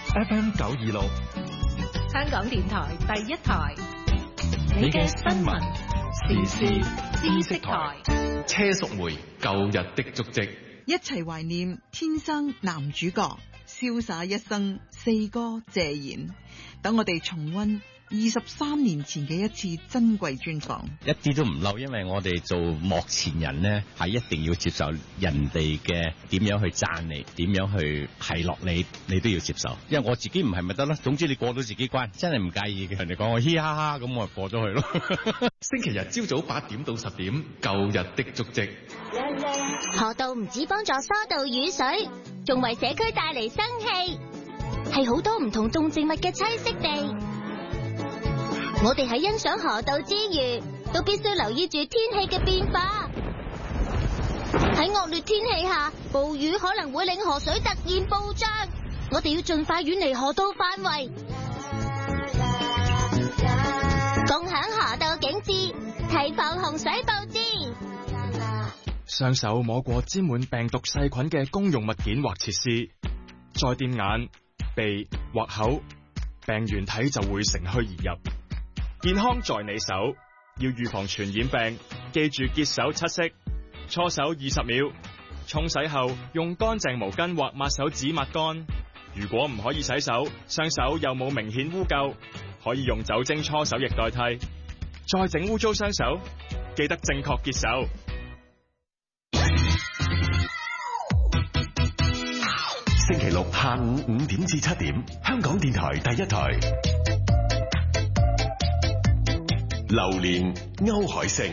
FM 926， 香港電台第一台， 你嘅新聞時事知識台，車淑梅舊日的足跡， 一齊懷念天生男主角，瀟灑一生四哥謝賢。等我哋重溫23年前嘅一次珍貴專訪， 一啲都唔嬲，因為我哋做幕前人呢，係一定要接受人哋嘅點樣去讚你，點樣去奚落你，你都要接受。因為我自己唔係咪得啦，總之你過到自己關，真係唔介意嘅。人哋講我嘻哈哈，咁我就過咗去咯。 星期日朝早8點到10點，舊日的足跡。 河道唔止幫助疏導雨水，仲為社區帶嚟生氣，係好多唔同動植物嘅棲息地。我哋喺欣賞河道之餘，都必須留意住天氣嘅變化。喺惡劣天氣下，暴雨可能會令河水突然暴漲，我哋要盡快遠離河道範圍，共享河道景致，提防洪水暴至。 雙手摸過沾滿病毒細菌嘅公用物件或設施，再掂眼、鼻或口，病原體就會乘虛而入。健康在你手，要預防傳染病，記住潔手7式，搓手20秒，沖洗後用乾淨毛巾或抹手紙抹乾。如果唔可以洗手，雙手又冇明顯污垢，可以用酒精搓手液代替。再整污糟雙手，記得正確潔手。 星期六下午5點至7點，香港電台第一台。榴蓮歐海星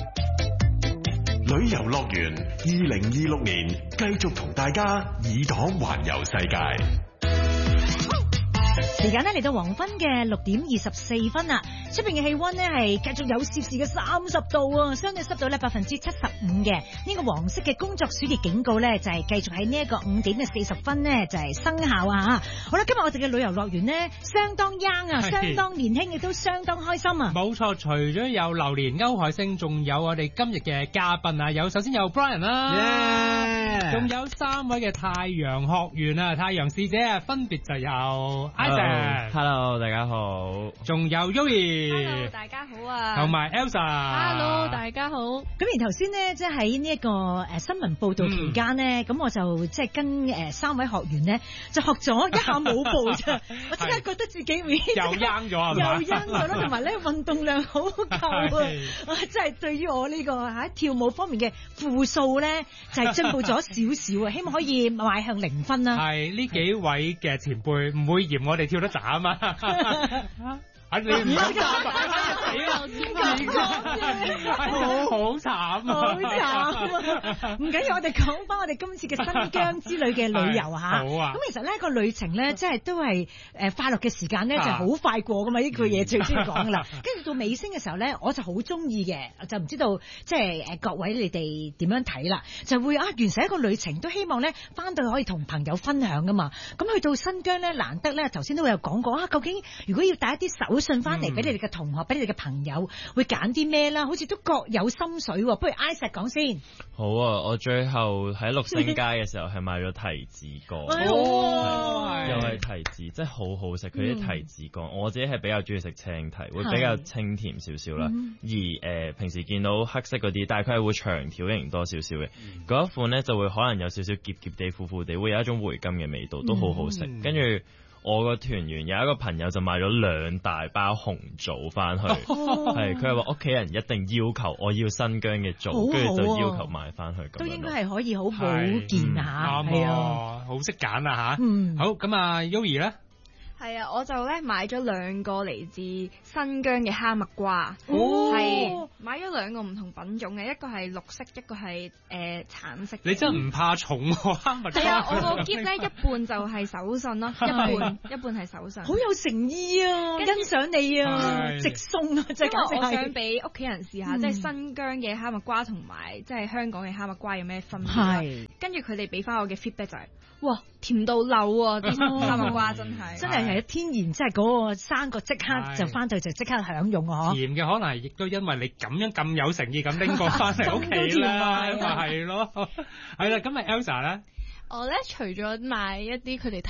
旅遊樂園2026年繼續同大家耳朵環遊世界。 時間呢嚟到黃昏嘅6點24分啦，出邊嘅氣溫呢係繼續有攝氏嘅30度啊，相對濕度呢75%嘅。呢個黃色嘅工作暑熱警告呢就係繼續喺呢一個5點嘅40分呢就係生效啊！好啦，今日我哋嘅旅遊樂園呢相當 young 啊，相當年輕，亦都相當開心啊！ 冇錯，除咗有榴蓮歐海星，仲有我哋今日嘅嘉賓啊，首先有 Brian 啦，仲有3位嘅太陽學員啊，太陽使者啊，分別就有 Hello， 大家好。 仲有 Yoyi，Hello， 大家好啊。 同埋 Elsa，Hello， 大家好。 咁而頭先呢，即係喺呢一個新聞報道期間呢，咁我就即係跟3位學員呢，就學咗一下舞步啫。我即刻覺得自己會又 young 咗係嘛？ 又 young 咗啦，同埋咧運動量好夠啊！即係對於我呢個跳舞方面嘅負數咧，就係進步咗少少啊！希望可以邁向0分啦。 係呢幾位嘅前輩唔會嫌我哋跳得渣啊嘛。你唔敢打死啦！好慘啊！ 好慘啊！唔緊要，我哋講翻我哋今次嘅新疆之旅嘅旅遊嚇。 好啊！ 咁其實咧個旅程咧，即係都係快樂嘅時間咧，就好快過噶嘛。呢句嘢最中意講噶啦。跟住到尾聲嘅時候咧，我就好中意嘅，就唔知道即係各位你哋點樣睇啦？就會完成一個旅程，都希望咧翻到去可以同朋友分享噶嘛。咁去到新疆咧，難得咧頭先都有講過究竟如果要帶一啲手信翻嚟俾你哋嘅同學，俾你哋嘅朋友，會揀啲咩啦？好似都各有心水喎。不如 Isaac 講先。 好啊，我最後喺六星街嘅時候係買咗提子乾，又係提子，真係好好食。佢啲提子乾，我自己係比較中意食青提，會比較清甜少少啦。而平時見到黑色嗰啲，但係佢係會長條型多少少嘅嗰一款呢，就會可能有少少澀澀地、苦苦地，會有一種回甘嘅味道，都好好食。跟住我個團員有一個朋友就買咗2大包紅棗翻去，係佢係話屋企人一定要求我要新疆嘅棗，跟住就要求買翻去。 都應該係可以好保健下，係啊， 好識揀啊嚇。好咁啊 Yoyi 咧。 係啊，我就咧買咗2個嚟自新疆嘅哈密瓜，係買咗2個唔同品種嘅，一個係綠色，一個係橙色。 你真係唔怕重喎，哈密瓜。 係啊，我個篋咧一半就係手信咯，一半係手信。 好有誠意啊，欣賞你啊，直送啊，即係我想俾屋企人試下，即係新疆嘅哈密瓜同埋即係香港嘅哈密瓜有咩分別？係。跟住佢哋俾翻我嘅 feedback 就係，哇，甜到漏啊！啲哈密瓜真係天然，即係嗰個生個即刻就翻到就即刻享用啊！ 甜嘅可能亦都因為你咁有誠意咁拎過翻嚟屋企啦，咪係咯。係啦，咁咪 Elsa 咧？ 我咧除咗買一啲佢哋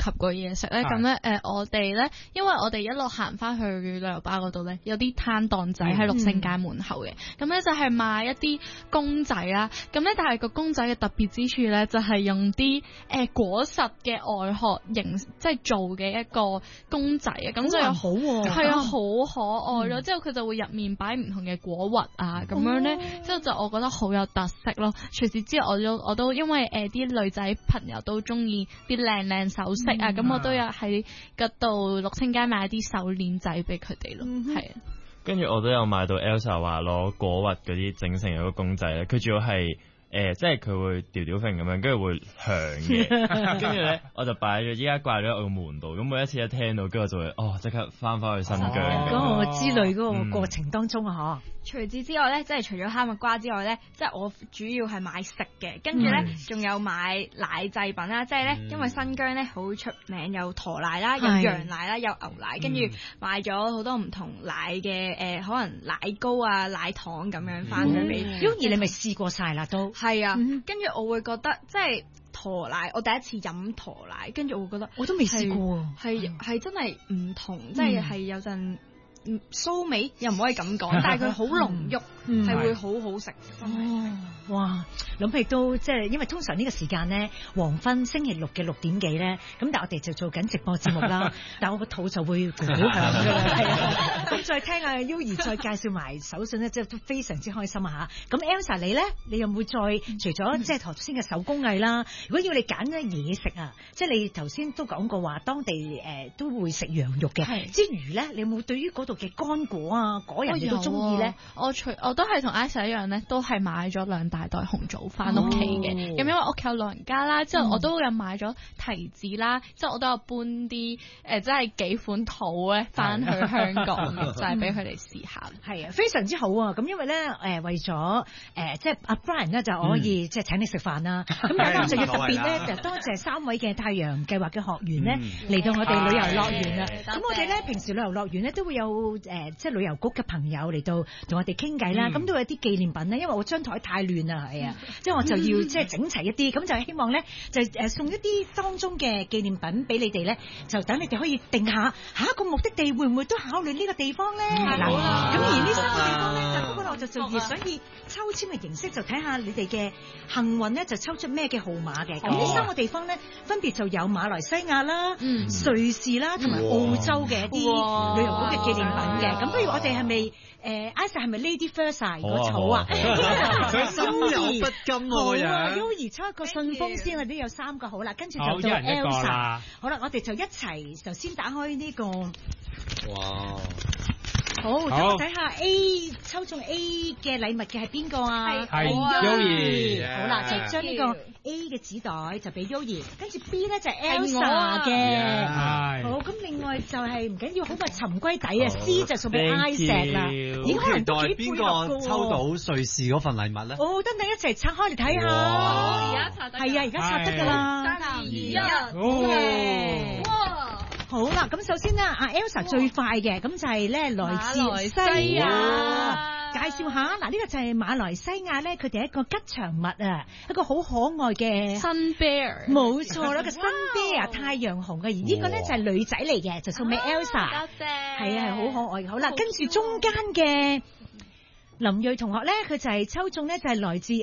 及個嘢食咧，咁咧我哋咧，因為我哋一路行翻去旅遊巴嗰度咧，有啲攤檔仔喺六星街門口嘅，咁咧就係賣一啲公仔啦，咁咧但係個公仔嘅特別之處咧，就係用啲果實嘅外殼形即係做嘅一個公仔啊，咁就有好係啊，好可愛咯，之後佢就會入面擺唔同嘅果核啊，咁樣咧，之後就我覺得好有特色咯。除此之外，我都因為啲女仔朋友都中意啲靚靚首飾啊，咁我都有喺嗰度六星街買啲手鏈仔俾佢哋咯，係啊。 跟住我都有買到 Elsa 話攞果核嗰啲整成一個公仔咧，佢主要係即係佢會調調揈咁樣，跟住會響嘅，跟住咧我就擺咗，依家掛咗喺我個門度，咁每一次一聽到，跟住我就會即刻翻去新疆嗰個之旅嗰個過程當中啊， 除此之外咧，即係除咗哈密瓜之外咧，即係我主要係買食嘅，跟住咧仲有買奶製品啦，即係咧因為新疆咧好出名有駝奶啦，有羊奶啦，有牛奶，跟住買咗好多唔同奶嘅可能奶糕啊、奶糖咁樣翻去俾。 Yoyi 你咪試過晒啦都？ 係啊，跟住我會覺得即係駝奶，我第一次飲駝奶，跟住我會覺得我都未試過， 係真係唔同，即係有陣酥味又唔可以咁講，但係佢好濃郁，係會好好食。 哇！諗起都即係，因為通常呢個時間咧，黃昏星期六嘅6點幾咧，咁但係我哋就做緊直播節目啦，但係我個肚就會好響㗎啦，係啊！咁再聽阿 Yoyi 再介紹埋手信咧，即係都非常之開心啊嚇！咁 Elsa 你咧，你有冇再除咗即係頭先嘅手工藝啦？如果要你揀咧嘢食啊，即係你頭先都講過話，當地都會食羊肉嘅，之餘咧，你有冇對於嗰度嘅乾果啊、果仁你都中意咧？ 我都係同 Elsa 一樣咧，都係買咗2大袋紅棗翻屋企嘅。咁因為屋企有老人家啦，之後我都有買咗提子啦，之後我都有搬啲即係幾款土咧翻去香港，就係俾佢哋試下。 係啊，非常之好啊！咁因為咧為咗即係阿 Brian 咧就可以即係請你食飯啦。咁但係我就要特別咧就多謝3位嘅太陽計劃嘅學員咧嚟到我哋旅遊樂園啦。咁我哋咧平時旅遊樂園咧都會有即係旅遊局嘅朋友嚟到同我哋傾偈啦。咁都有啲紀念品咧，因為我張台太亂啦，係啊，即係我就要即係整齊一啲，咁就希望咧就送一啲當中嘅紀念品俾你哋咧，就等你哋可以定下一個目的地會唔會都考慮呢個地方咧？嗱，咁而呢3個地方咧，就不過我就做想以抽籤嘅形式，就睇下你哋嘅幸運咧，就抽出咩嘅號碼嘅。咁呢3個地方咧，分別就有馬來西亞啦、瑞士啦，同埋澳洲嘅一啲旅遊局嘅紀念品嘅。咁不如我哋係咪Elsa 係咪 Lady First 啊？如果好啊， 佢心有不甘喎樣。 Yoyi 抽一個信封先，我哋都有3個好啦，跟住就到 Elsa。好啦，我哋就一齊就先打開呢個。 哇！ 好，等我睇下 A 抽中 A 嘅禮物嘅係邊個啊？ 係 Yoyi。 好啦，就將呢個 A 嘅紙袋就俾 Yoyi，跟住 B 咧就係 Elsa 嘅。好，咁另外就係唔緊要，好過沉龜底啊 ，C 就送俾 Isaac 啦。 已經期待邊個抽到瑞士嗰份禮物咧？ 哦，等一齊拆開嚟睇下。而家拆得。係啊，而家拆得㗎啦。3、2、1。哇！好啦，咁首先咧，阿 Elsa 最快嘅，咁就係咧來自西亞。介紹下，嗱呢個就係馬來西亞咧，佢哋一個吉祥物啊，一個好可愛嘅 Sun Bear， 冇錯啦，個 Sun Bear 太陽熊嘅，而呢個咧就係女仔嚟嘅，就送俾 Elsa， 多謝， 係啊，係好可愛。好啦，跟住中間嘅林睿同學咧，佢就係抽中咧，就係來自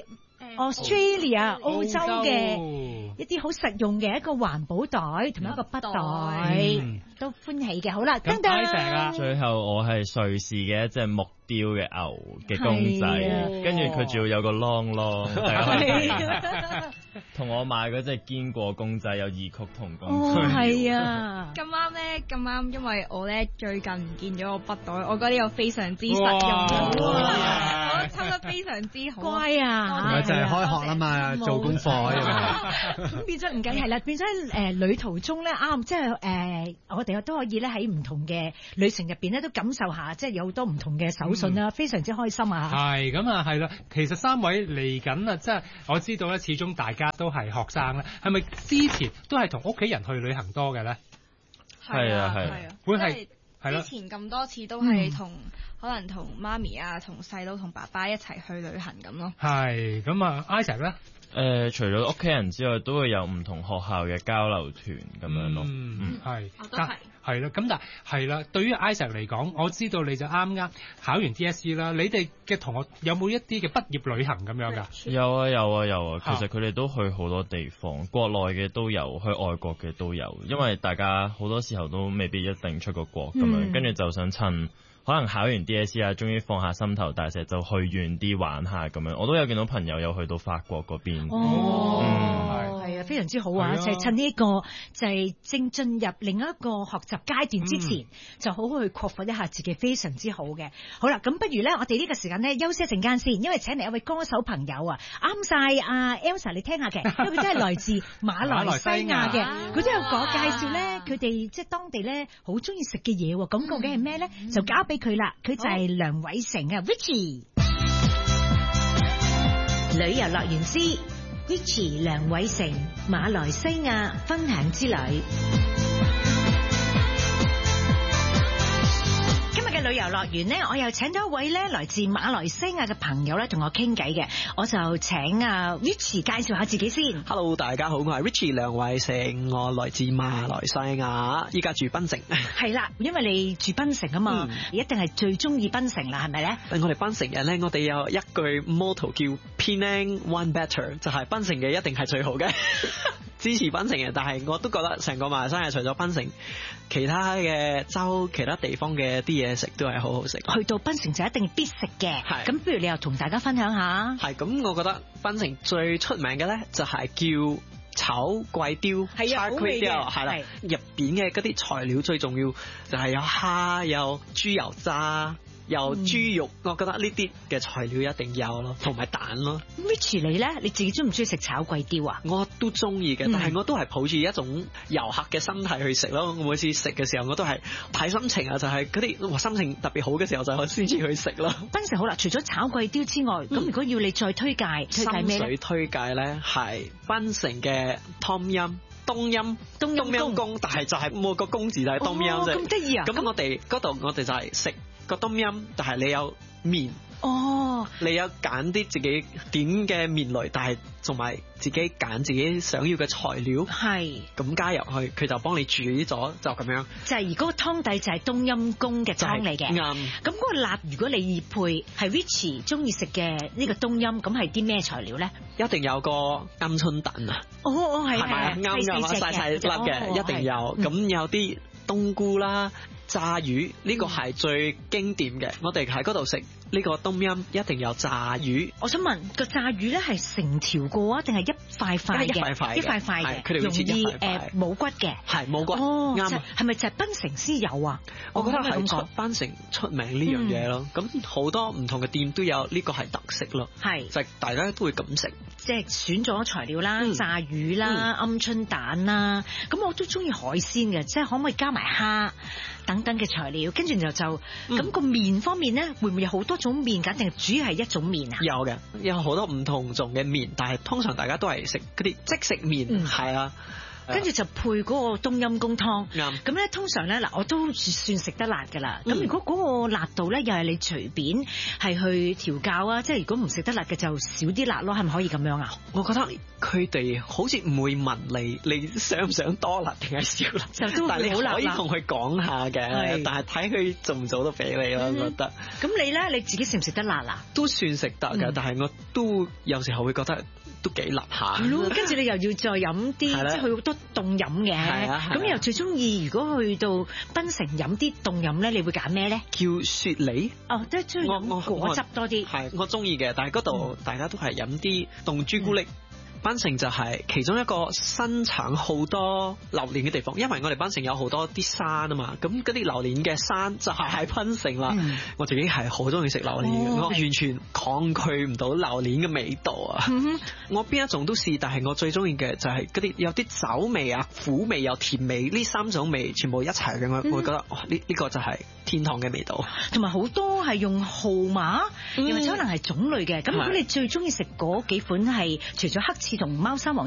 Australia 澳洲嘅一啲好實用嘅一個環保袋同埋一個筆袋，都歡喜嘅。好啦，跟住最後我係瑞士嘅一隻木雕嘅牛嘅公仔，跟住佢仲要有個啷啷，同我買嗰隻堅果公仔有異曲同工。 係啊， 咁啱，因為我咧最近唔見咗個筆袋，我覺得呢個非常之實用，我抽得非常之好， 乖啊！ 咪就係開學啦嘛，做功課咁變咗唔緊係啦，變咗旅途中咧啱，即係我哋都可以咧喺唔同嘅旅程入邊咧都感受下，即係有好多唔同嘅手信啦，非常之開心啊！ 係咁啊，係啦，其實3位嚟緊啊，即係我知道咧，始終大家都係學生咧，係咪之前都係同屋企人去旅行多嘅咧？ 係啊， 會係之前咁多次都係可能同媽咪啊、同細佬、同爸爸一齊去旅行咁咯。 係咁啊，Isaac 咧？ 除咗屋企人之外，都會有唔同學校嘅交流團咁樣咯。 係， 我都係。 係啦，咁但係啦，對於 Isaac 嚟講，我知道你就啱啱考完 DSE 啦。你哋嘅同學有冇一啲嘅畢業旅行咁樣㗎？ 有啊，其實佢哋都去好多地方，國內嘅都有，去外國嘅都有。因為大家好多時候都未必一定出過國咁樣，跟住就想趁可能考完 DSE 啊，終於放下心頭大石，就去遠啲玩下咁樣。我都有見到朋友有去到法國嗰邊。 係啊，非常之好啊！就係趁呢個就係正進入另一個學習階段之前，就好好去擴闊一下自己，非常之好嘅。好啦，咁不如咧，我哋呢個時間咧休息一陣間先，因為請嚟一位歌手朋友啊，啱晒阿 Elsa 你聽下嘅，因為佢真係來自馬來西亞嘅，佢都有講介紹咧，佢哋即係當地咧好中意食嘅嘢喎。咁究竟係咩咧？就交俾佢啦，佢就係梁偉成啊 ，Richie 旅遊樂園之 Richie 梁偉成馬來西亞分享之旅。今日嘅旅遊樂園呢，我又請到一位咧來自馬來西亞嘅朋友咧，同我傾偈嘅。我就請阿 Richie 介紹下自己先。 Hello， 大家好，我係 Richie 梁偉成，我來自馬來西亞，依家住檳城。 係啦，因為你住檳城啊嘛，一定係最中意檳城啦，係咪咧？ 我哋檳城人咧，我哋有一句 motto 叫 Penang One Better， 就係檳城嘅一定係最好嘅。支持檳城嘅，但係我都覺得成個馬來西亞除咗檳城，其他嘅州、其他地方嘅啲嘢食都係好好食。 去到檳城就一定必食嘅。係。咁不如你又同大家分享下。 係，咁我覺得檳城最出名嘅咧，就係叫炒貴刁， 係啊，好味嘅。 係啦，入邊嘅嗰啲材料最重要就係有蝦、有豬油渣。有豬肉，我覺得呢啲嘅材料一定有咯，同埋蛋咯。 Richie 你咧，你自己中唔中意食炒貴刁啊？ 我都中意嘅，但係我都係抱住一種遊客嘅心態去食咯。我每次食嘅時候，我都係睇心情啊，就係嗰啲心情特別好嘅時候就先至去食咯。 檳城好啦，除咗炒貴刁之外，咁如果要你再推介咩咧？ 心水推介咧係檳城嘅冬陰功，但係就係冇個公字就係冬陰啫。 咁得意啊！ 咁我哋嗰度我哋就係食個冬陰，但係你有麵。你有揀啲自己點嘅麵類，但係同埋自己揀自己想要嘅材料， 係咁加入去，佢就幫你煮咗，就咁樣。 就係而嗰個湯底就係冬陰功嘅湯嚟嘅。啱。咁嗰個辣，如果你要配係 Richie 中意食嘅呢個冬陰，咁係啲咩材料咧？ 一定有個鵪鶉蛋啊！ 係咪啊？啱細粒嘅，一定有。咁有啲冬菇啦。炸魚呢個係最經典嘅，我哋喺嗰度食呢個冬陰一定有炸魚。 我想問個炸魚咧係成條過啊，定係一塊塊嘅？一塊塊嘅， 佢哋會切一塊塊。 冇骨嘅， 係冇骨。啱。 係咪就係檳城先有啊？ 我覺得係檳城出名呢樣嘢咯。咁好多唔同嘅店都有呢個係特色咯。係就係大家都會咁食。 即係選咗材料啦，炸魚啦，鵪鶉蛋啦。咁我都中意海鮮嘅，即係可唔可以加埋蝦等等嘅材料，跟住就咁個麵方面咧，會唔會有好多種麵㗎？定係主要係一種麵啊？ 有嘅，有好多唔同種嘅麵，但係通常大家都係食嗰啲即食麵，係啦。 跟住就配嗰個冬陰功湯。 啱。 咁咧通常咧嗱，我都算食得辣㗎啦。咁如果嗰個辣度咧，又係你隨便係去調教啊，即係如果唔食得辣嘅就少啲辣咯，係咪可以咁樣啊？ 我覺得佢哋好似唔會問你想唔想多辣定係少辣， 就都但係你可以辣同佢講下嘅，但係睇佢做唔做到俾你咯，我覺得。 咁你咧你自己食唔食得辣啊？ 都算食得㗎，但係我都有時候會覺得都幾辣下。 跟住你又要再飲啲，即係佢好多凍飲嘅。咁你又最中意如果去到檳城飲啲凍飲咧，你會揀咩咧？ 叫雪梨。 即係中意飲果汁多啲。 係，我中意嘅，但係嗰度大家都係飲啲凍朱古力。檳城就係其中一個生產好多榴蓮嘅地方，因為我哋檳城有好多啲山啊嘛，咁嗰啲榴蓮嘅山就係喺檳城啦。我自己係好中意食榴蓮嘅，我完全抗拒唔到榴蓮嘅味道啊。我邊一種都試，但係我最中意嘅就係嗰啲有啲酒味啊、苦味又甜味，呢三種味全部一齊嘅，我會覺得哇，呢個就係天堂嘅味道。 同埋好多係用號碼，又或者可能係種類嘅。咁如果你最中意食嗰幾款係除咗黑刺同貓山王